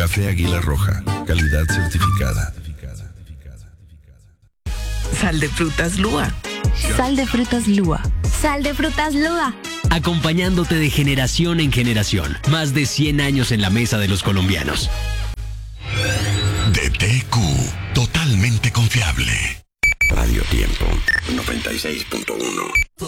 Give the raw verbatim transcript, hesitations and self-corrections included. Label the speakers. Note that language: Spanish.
Speaker 1: Café Águila Roja, calidad certificada.
Speaker 2: Sal de frutas Lua.
Speaker 3: Sal de frutas Lua.
Speaker 4: Sal de frutas Lua.
Speaker 5: Acompañándote de generación en generación. Más de cien años en la mesa de los colombianos.
Speaker 6: D T Q, totalmente confiable.
Speaker 7: Radio Tiempo, noventa y seis punto uno.